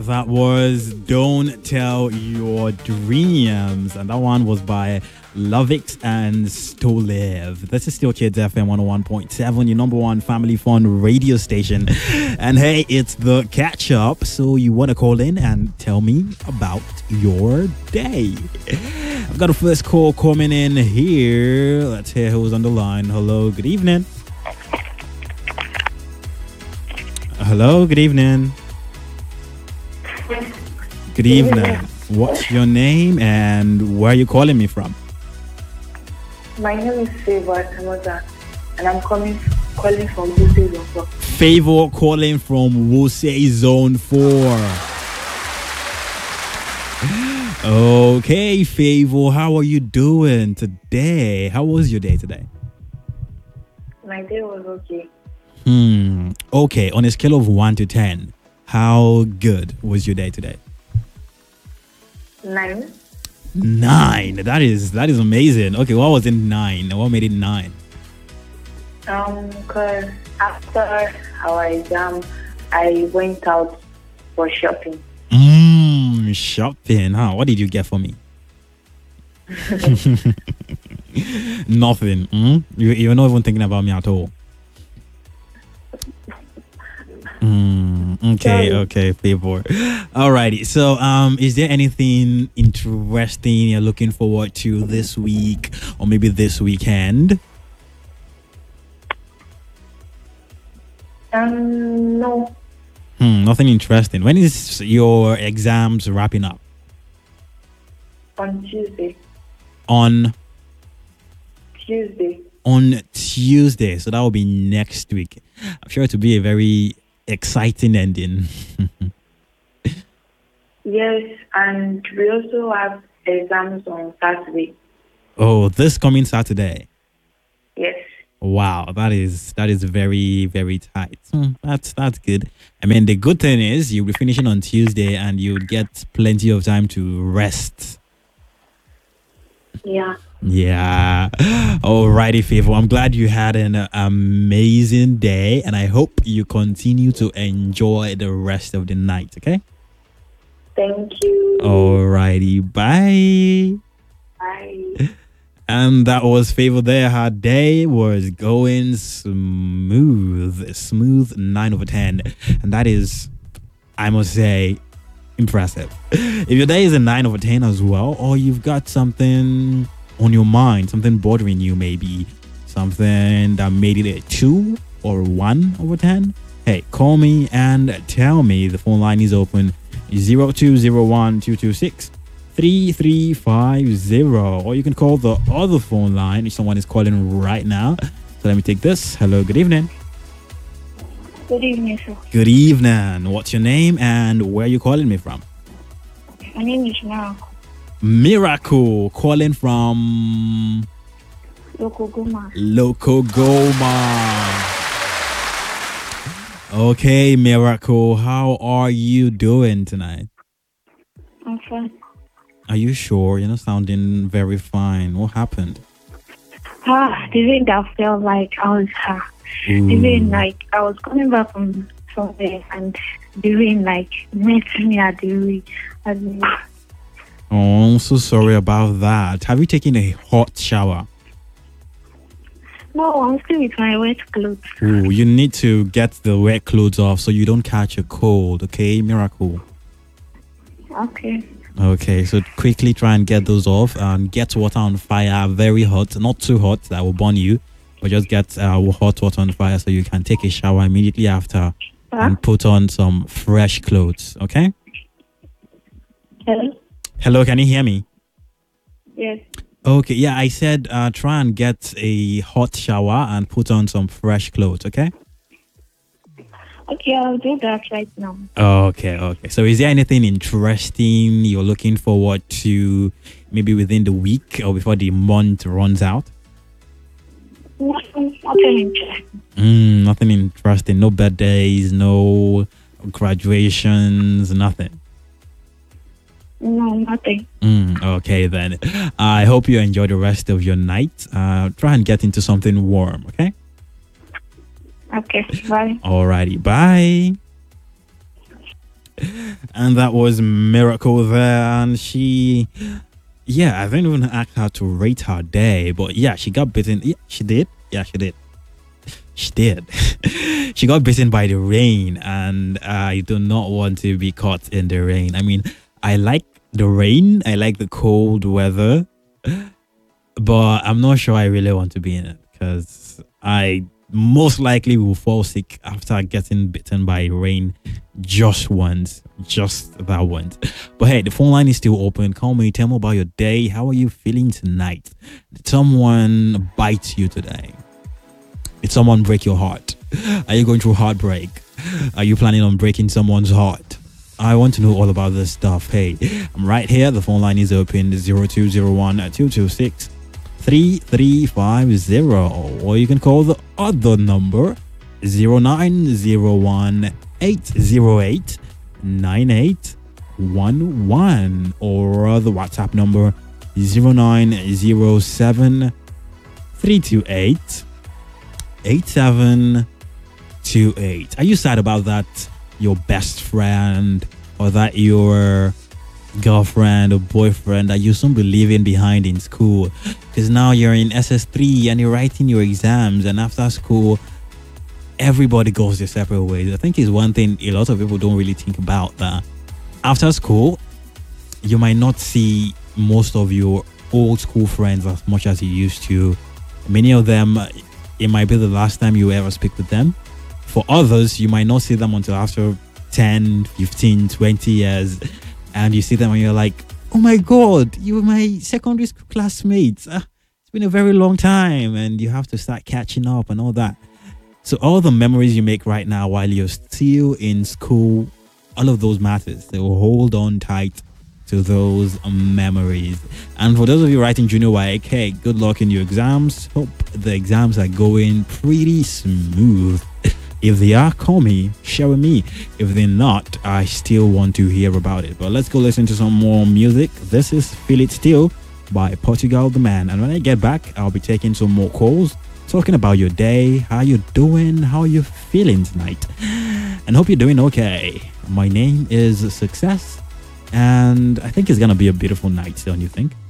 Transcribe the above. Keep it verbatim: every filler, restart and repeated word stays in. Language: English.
that was Don't Tell Your Dreams. And that one was by Lovix and Stolev. This is still Kids F M one oh one point seven, your number one family fun radio station. And hey, it's the catch up. So you want to call in and tell me about your day. I've got a first call coming in here. Let's hear who's on the line. Hello, good evening. Hello, good evening. Good evening. What's your name and where are you calling me from? My name is Favor Tamoza, and I'm calling calling from Wuse Zone four. Favor calling from Wuse Zone four. Okay, Favor, how are you doing today? How was your day today? My day was okay. Hmm. Okay, on a scale of one to ten, how good was your day today? Nine. Nine. That is that is amazing. Okay, what was it nine? What made it nine? Um, cause after our exam, I went out for shopping. Mmm, shopping, huh? What did you get for me? Nothing. Mm? You, you're not even thinking about me at all. Mm, okay, Sorry. okay, Favor. Alrighty. So, um, is there anything interesting you're looking forward to this week or maybe this weekend? Um, no. Hmm, nothing interesting. When is your exams wrapping up? On Tuesday. On Tuesday. on Tuesday. So that will be next week. I'm sure it will be a very exciting ending. Yes, and we also have exams on Saturday. Oh, this coming Saturday. Yes. Wow, that is that is very very tight. Hmm, that's that's good. I mean, the good thing is you'll be finishing on Tuesday and you'll get plenty of time to rest. Yeah. Yeah. Alrighty, Favor. I'm glad you had an amazing day and I hope you continue to enjoy the rest of the night, okay? Thank you. Alrighty, bye. Bye. And that was Favor there. Her day was going smooth. Smooth nine over ten. And that is, I must say, impressive. If your day is a nine over ten as well, or you've got something on your mind, something bothering you, maybe something that made it a two or one over ten, hey, call me and tell me. The phone line is open zero two zero one two two six three three five zero, or you can call the other phone line if someone is calling right now. So let me take this. Hello, good evening. Good evening, sir. Good evening. What's your name and where are you calling me from? My name is Mara Miracle, calling from Lokogoma. Loco Goma. Okay, Miracle, how are you doing tonight? I'm fine. Are you sure? You're not sounding very fine. What happened? Ah, the rain that felt like I was ah, the rain like I was coming back from somewhere and the rain like met me at the way. At the, Oh, I'm so sorry about that. Have you taken a hot shower? no, I'm still with my wet clothes. Ooh, you need to get the wet clothes off so you don't catch a cold, okay, Miracle? Okay. Okay, so quickly try and get those off and get water on fire, very hot, not too hot, that will burn you, but just get uh, hot water on fire so you can take a shower immediately after Huh? and put on some fresh clothes, okay? Hello? Hello, can you hear me? Yes. Okay, yeah, I said uh, try and get a hot shower and put on some fresh clothes, okay? Okay, I'll do that right now. Okay, okay. So is there anything interesting you're looking forward to maybe within the week or before the month runs out? Nothing, nothing interesting. Mm, nothing interesting. No birthdays, no graduations, nothing. No, nothing. Mm, okay, then. I hope you enjoy the rest of your night. Uh, try and get into something warm, okay? Okay, bye. Alrighty, bye. And that was Miracle there. And she, yeah, I didn't even ask her to rate her day, but yeah, she got bitten. Yeah, she did. Yeah, she did. She did. She got bitten by the rain, and I do not want to be caught in the rain. I mean, I like the rain, I like the cold weather, but I'm not sure I really want to be in it because I most likely will fall sick after getting bitten by rain just once, just that once. But hey, the phone line is still open. Call me, tell me about your day. How are you feeling tonight? Did someone bite you today? Did someone break your heart? Are you going through heartbreak? Are you planning on breaking someone's heart? I want to know all about this stuff. Hey, I'm right here. The phone line is open, zero two zero one two two six three three five zero, or you can call the other number, zero nine zero one eight zero eight nine eight one one, or the WhatsApp number, zero nine zero seven three two eight eight seven two eight. Are you sad about that? Your best friend, or that your girlfriend or boyfriend that you soon be leaving behind in school, because now you're in S S three and you're writing your exams, and after school everybody goes their separate ways. I think it's one thing a lot of people don't really think about, that after school you might not see most of your old school friends as much as you used to. Many of them, it might be the last time you ever speak with them. For others, you might not see them until after ten, fifteen, twenty years, and you see them and you're like, oh my god, you were my secondary school classmates. Uh, it's been a very long time, and you have to start catching up and all that. So all the memories you make right now while you're still in school, all of those matters. So hold on tight to those memories. And for those of you writing junior Y A K, good luck in your exams. Hope the exams are going pretty smooth. If they are, call me, share with me. If they're not, I still want to hear about it. But let's go listen to some more music. This is Feel It Still by Portugal the Man. And when I get back, I'll be taking some more calls, talking about your day, how you doing, how you feeling tonight. And hope you're doing okay. My name is Success, and I think it's gonna be a beautiful night, don't you think?